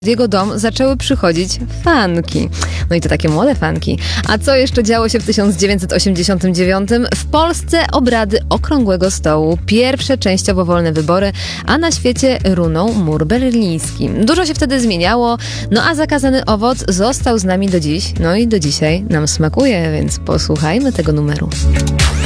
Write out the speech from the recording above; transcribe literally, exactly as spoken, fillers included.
W jego dom zaczęły przychodzić fanki. No i to takie młode fanki. A co jeszcze działo się w tysiąc dziewięćset osiemdziesiątym dziewiątym? W Polsce obrady Okrągłego Stołu, pierwsze częściowo wolne wybory, a na świecie runął mur berliński. Dużo się wtedy zmieniało, no a Zakazany Owoc został z nami do dziś. No i do dzisiaj nam smakuje, więc posłuchajmy tego numeru.